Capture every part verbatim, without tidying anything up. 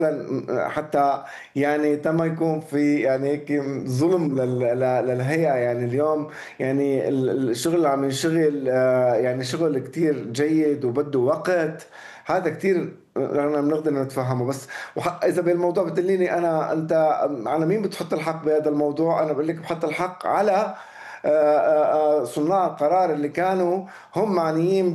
حتى يعني تم يكون في يعني هيك ظلم لل- لل- للهيئة. يعني اليوم يعني ال- ال- الشغل اللي عم ينشغل آه، يعني شغل كتير جيد وبده وقت. هذا كتير نحن بنقدر نتفهمه. بس وحق اذا بالموضوع بتقليني انا انت على مين بتحط الحق بهذا الموضوع؟ انا بقول لك بحط الحق على آه، آه، آه، صناع القرار اللي كانوا هم معنيين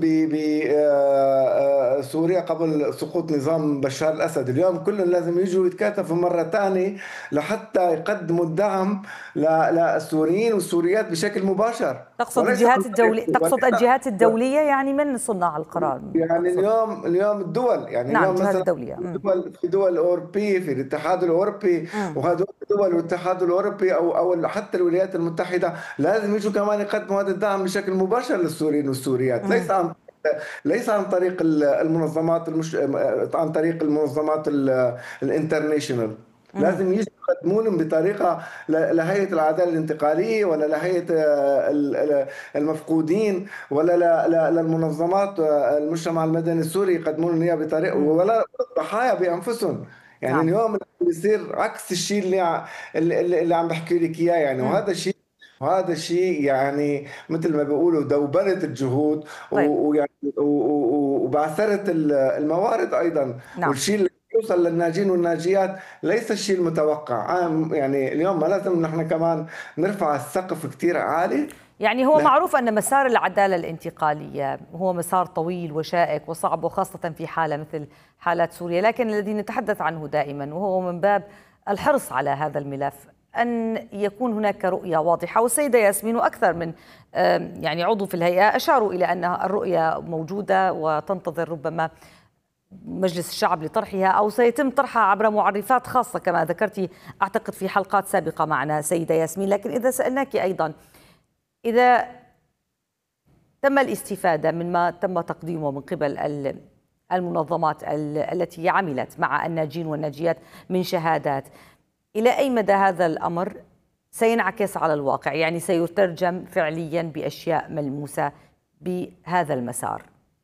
بسوريا قبل سقوط نظام بشار الأسد. اليوم كلهم لازم يجوا يتكاتفوا مرة ثانية لحتى يقدموا الدعم ل- للسوريين والسوريات بشكل مباشر، تقصد وليس عن الجهات طريق الدولية، وليس تقصد الجهات الدولية يعني من صناع القرار يعني تقصد؟ اليوم اليوم الدول، يعني نعم، اليوم الجهات مثلا الدولية. في مم. دول في دول اوروبيه، في الاتحاد الاوروبي، مم. وهذول الدول والاتحاد الاوروبي او او حتى الولايات المتحده لازم يجوا كمان يقدموا هذا الدعم بشكل مباشر للسوريين والسوريات، ليس مم. عن ليس عن طريق المنظمات المش... عن طريق المنظمات ال- الانترناشونال. مم. لازم يجوا يقدمونهم بطريقه ل- لهيئه العداله الانتقاليه، ولا لهيئه آه، ال- ال- المفقودين، ولا ل- ل- للمنظمات آه، المجتمع المدني السوري يقدمون لهم اياها بطريقه، مم. ولا الضحايا بانفسهم. يعني نعم. اليوم بيصير عكس الشيء اللي ع- اللي, اللي اللي عم بحكي لك اياه. يعني مم. وهذا الشيء وهذا الشيء يعني مثل ما بيقولوا دوبنة الجهود طيب. و- ويعني و- و- وبعثرة ال- الموارد أيضا. نعم. والشيء اللي يوصل للناجين والناجيات ليس الشيء المتوقع. عام- يعني اليوم ما لازم نحن كمان نرفع السقف كتير عالي. يعني هو لا. معروف أن مسار العدالة الانتقالية هو مسار طويل وشائك وصعب، وخاصة في حالة مثل حالات سوريا، لكن الذي نتحدث عنه دائما وهو من باب الحرص على هذا الملف أن يكون هناك رؤية واضحة. والسيدة ياسمين وأكثر من آم، يعني عضو في الهيئة أشاروا إلى أن الرؤية موجودة وتنتظر ربما مجلس الشعب لطرحها، أو سيتم طرحها عبر معرفات خاصة كما ذكرتي أعتقد في حلقات سابقة معنا سيدة ياسمين. لكن إذا سألناك أيضا، إذا تم الاستفادة مما تم تقديمه من قبل ال- المنظمات ال- التي عملت مع الناجين والناجيات من شهادات، إلى أي مدى هذا الأمر سينعكس على الواقع؟ يعني سيترجم فعليا بأشياء ملموسة بهذا المسار؟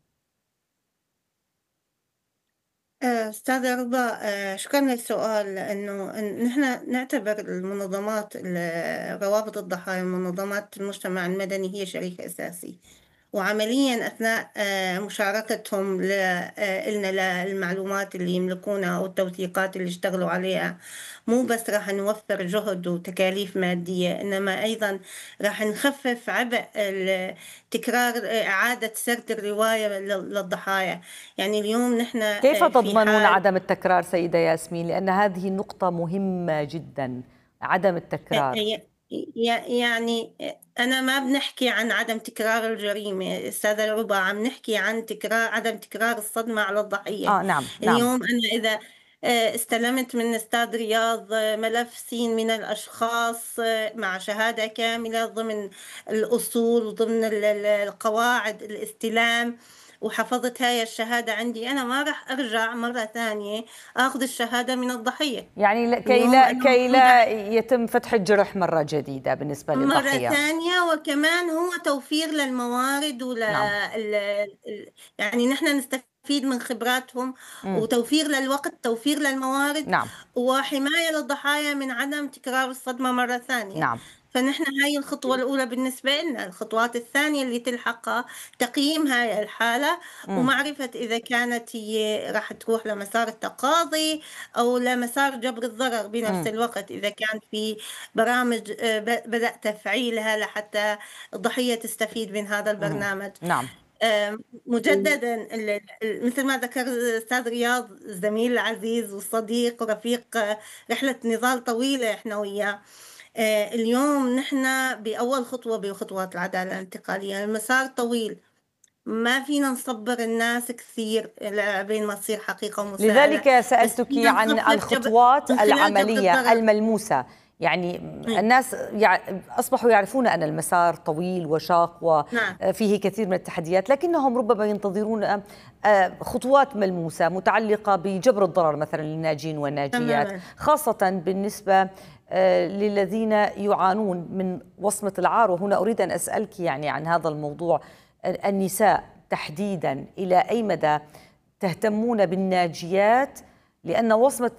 آه، أستاذة ربا، آه، شكرا للسؤال. لأنه إن- نحن نعتبر المنظمات ال- روابط الضحايا ومنظمات المجتمع المدني هي شريك أساسي، وعمليا أثناء آه، مشاركتهم ل- آه، إلنا للمعلومات اللي يملكونها أو التوثيقات اللي اشتغلوا عليها، مو بس راح نوفر جهد وتكاليف مادية، إنما أيضا راح نخفف عبء ال- تكرار آه، إعادة سرد الرواية لل- للضحايا. يعني اليوم نحن كيف آه، في تضمنون حال عدم التكرار سيدة ياسمين؟ لأن هذه نقطة مهمة جدا، عدم آه، التكرار. ي- ي- يعني أنا ما بنحكي عن عدم تكرار الجريمة أستاذة ربا، عم نحكي عن تكرار عدم تكرار الصدمة على الضحية. آه نعم نعم. اليوم أنا إذا آه، استلمت من أستاذ رياض آه، ملف سين من الأشخاص آه، مع شهادة كاملة ضمن الأصول وضمن ال- ال- القواعد الاستلام، وحفظت هاي الشهادة عندي، أنا ما راح أرجع مرة ثانية أخذ الشهادة من الضحية. يعني لا- كي اليوم لا أنا كي موجودة لا يتم فتح الجرح مرة جديدة بالنسبة مرة للضحية. ثانية، وكمان هو توفير للموارد ولا نعم. ال... ال- يعني نحن نستفيد من خبراتهم، مم. وتوفير للوقت، توفير للموارد، نعم. وحماية للضحايا من عدم تكرار الصدمة مرة ثانية. نعم. فنحن هاي الخطوة الأولى بالنسبة لنا. الخطوات الثانية اللي تلحقها تقييم هاي الحالة، مم. ومعرفة إذا كانت هي راح تروح لمسار التقاضي أو لمسار جبر الضرر بنفس مم. الوقت، إذا كان في برامج آه، ب- بدأ تفعيلها لحتى الضحية تستفيد من هذا مم. البرنامج. نعم. آم، مجددا ال- ال- مثل ما ذكر الأستاذ رياض، الزميل العزيز والصديق ورفيق آه، رحلة نضال طويلة إحنا وياه. آه، اليوم نحن بأول خطوة بخطوات العدالة الانتقالية، المسار طويل، ما فينا نصبر الناس كثير بين ما تصير حقيقة ومساءلة، لذلك بس سألتك فينا عن نخفف جبر الخطوات من خلال جبر العملية الضرر. الملموسة. يعني إيه، الناس يع- أصبحوا يعرفون أن المسار طويل وشاق نعم وفيه كثير من التحديات، لكنهم ربما ينتظرون آه، خطوات ملموسة متعلقة بجبر الضرر مثلا للناجين والناجيات، تماما. خاصة بالنسبة آه، للذين يعانون من وصمة العار. وهنا أريد أن أسألك يعني عن هذا الموضوع، النساء تحديدا، إلى أي مدى تهتمون بالناجيات؟ لأن وصمة